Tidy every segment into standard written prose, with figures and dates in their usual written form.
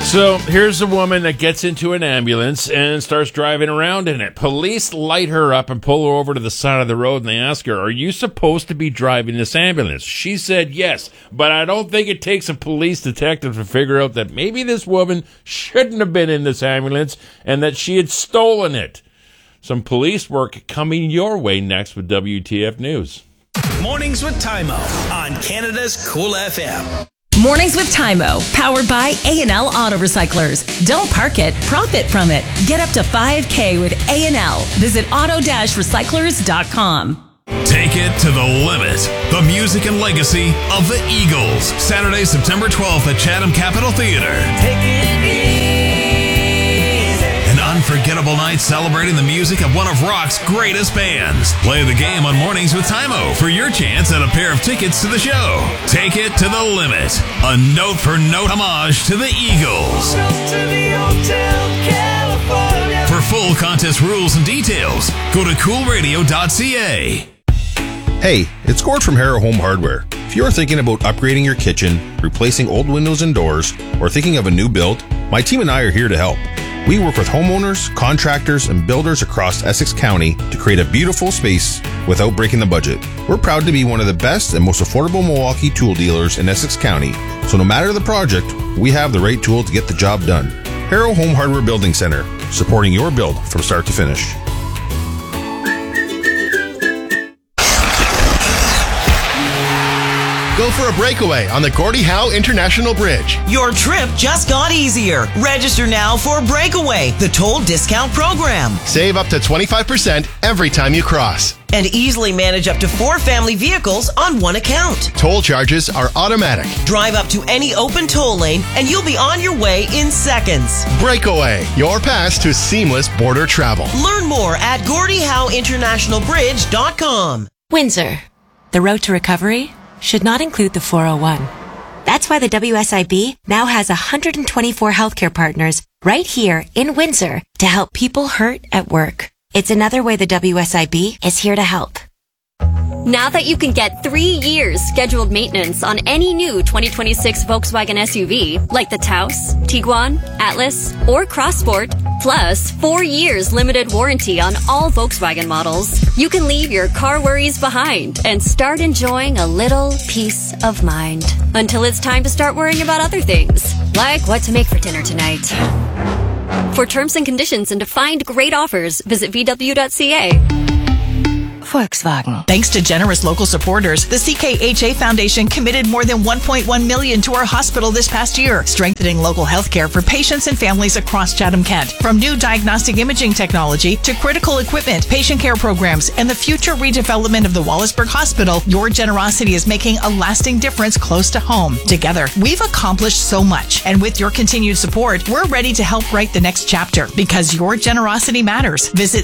So here's a woman that gets into an ambulance and starts driving around in it. Police light her up and pull her over to the side of the road, and they ask her, "Are you supposed to be driving this ambulance?" She said yes, but I don't think it takes a police detective to figure out that maybe this woman shouldn't have been in this ambulance and that she had stolen it. Some police work coming your way next with WTF News. Mornings with Tymo on Canada's Cool FM. Mornings with Tymo, powered by A&L Auto Recyclers. Don't park it, profit from it. Get up to $5K with A&L. Visit auto-recyclers.com. Take it to the limit. The music and legacy of the Eagles. Saturday, September 12th at Chatham Capitol Theatre. Take it easy. An unforgettable night celebrating the music of one of rock's greatest bands. Play the game on Mornings with Tymo for your chance at a pair of tickets to the show. Take it to the limit. A note-for-note homage to the Eagles. For full contest rules and details, go to coolradio.ca. Hey, it's Gord from Harrow Home Hardware. If you're thinking about upgrading your kitchen, replacing old windows and doors, or thinking of a new build, my team and I are here to help. We work with homeowners, contractors, and builders across Essex County to create a beautiful space without breaking the budget. We're proud to be one of the best and most affordable Milwaukee tool dealers in Essex County, so no matter the project, we have the right tool to get the job done. Harrow Home Hardware Building Center, supporting your build from start to finish. Go for a breakaway on the Gordie Howe International Bridge. Your trip just got easier. Register now for Breakaway, the toll discount program. Save up to 25% every time you cross. And easily manage up to 4 family vehicles on one account. Toll charges are automatic. Drive up to any open toll lane and you'll be on your way in seconds. Breakaway, your pass to seamless border travel. Learn more at GordieHoweInternationalBridge.com. Windsor. The road to recovery should not include the 401. That's why the WSIB now has 124 healthcare partners right here in Windsor to help people hurt at work. It's another way the WSIB is here to help. Now that you can get 3 years scheduled maintenance on any new 2026 Volkswagen SUV, like the Taos, Tiguan, Atlas, or Crossport, plus 4 years limited warranty on all Volkswagen models, you can leave your car worries behind and start enjoying a little peace of mind. Until it's time to start worrying about other things, like what to make for dinner tonight. For terms and conditions and to find great offers, visit VW.ca. Volkswagen. Thanks to generous local supporters, the CKHA Foundation committed more than $1.1 million to our hospital this past year, strengthening local health care for patients and families across Chatham-Kent. From new diagnostic imaging technology to critical equipment, patient care programs, and the future redevelopment of the Wallaceburg Hospital, your generosity is making a lasting difference close to home. Together, we've accomplished so much, and with your continued support, we're ready to help write the next chapter because your generosity matters. Visit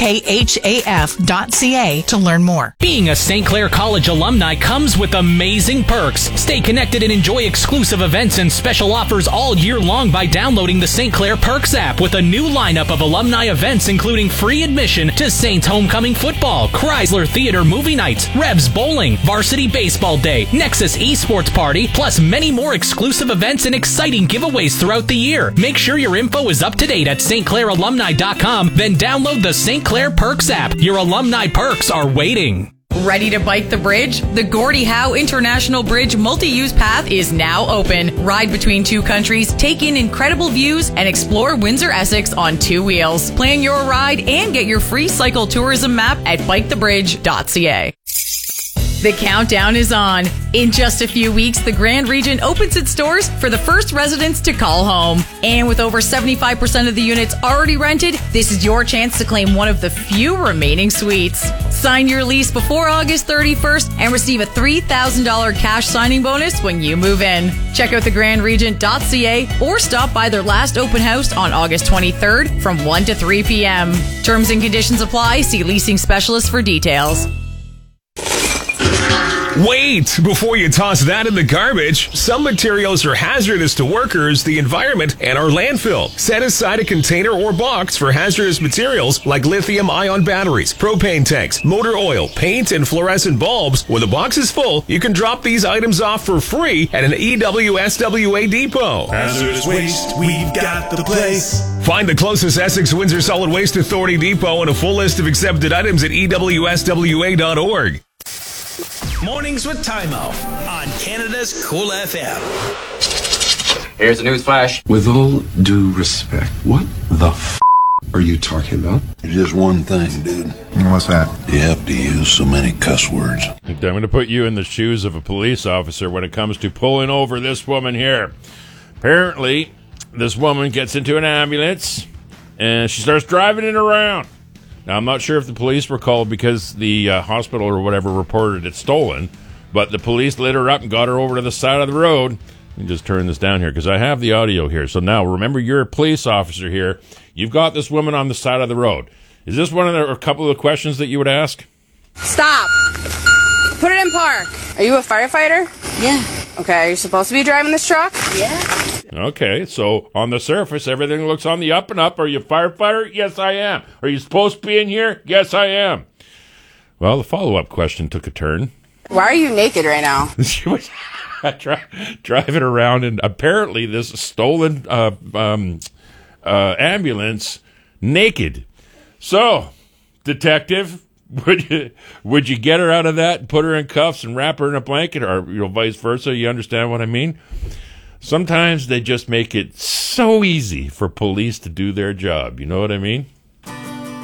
ckhaf.ca to learn more. Being a St. Clair College alumni comes with amazing perks. Stay connected and enjoy exclusive events and special offers all year long by downloading the St. Clair Perks app with a new lineup of alumni events including free admission to Saints Homecoming Football, Chrysler Theater Movie Nights, Rebs Bowling, Varsity Baseball Day, Nexus Esports Party, plus many more exclusive events and exciting giveaways throughout the year. Make sure your info is up to date at stclairalumni.com, then download the St. Clair Perks app. Your alumni perks are waiting. Ready to bike the bridge? The Gordie Howe International Bridge multi-use path is now open. Ride between 2 countries, take in incredible views, and explore Windsor, Essex on 2 wheels. Plan your ride and get your free cycle tourism map at bikethebridge.ca. The countdown is on. In just a few weeks, the Grand Regent opens its doors for the first residents to call home. And with over 75% of the units already rented, this is your chance to claim one of the few remaining suites. Sign your lease before August 31st and receive a $3,000 cash signing bonus when you move in. Check out thegrandregent.ca or stop by their last open house on August 23rd from 1 to 3 p.m. Terms and conditions apply. See leasing specialist for details. Wait! Before you toss that in the garbage, some materials are hazardous to workers, the environment, and our landfill. Set aside a container or box for hazardous materials like lithium-ion batteries, propane tanks, motor oil, paint, and fluorescent bulbs. When the box is full, you can drop these items off for free at an EWSWA depot. Hazardous waste, we've got the place. Find the closest Essex Windsor Solid Waste Authority depot and a full list of accepted items at EWSWA.org. Mornings with Timo on Canada's Cool FM. Here's the news flash. With all due respect, what the are you talking about? Just one thing, dude. What's that? You have to use so many cuss words. I'm going to put you in the shoes of a police officer when it comes to pulling over this woman here. Apparently, this woman gets into an ambulance and she starts driving it around. Now, I'm not sure if the police were called because the hospital or whatever reported it stolen, but the police lit her up and got her over to the side of the road. Let me just turn this down here because I have the audio here. So now, remember, you're a police officer here. You've got this woman on the side of the road. Is this one of a couple of the questions that you would ask? Stop. Put it in park. Are you a firefighter? Yeah. Okay, are you supposed to be driving this truck? Yeah. Okay, so on the surface, everything looks on the up and up. Are you a firefighter? Yes, I am. Are you supposed to be in here? Yes, I am. Well, the follow-up question took a turn. Why are you naked right now? She was driving around, and apparently this stolen ambulance naked. So, detective, would you get her out of that and put her in cuffs and wrap her in a blanket, or vice versa? You understand what I mean? Sometimes they just make it so easy for police to do their job. You know what I mean?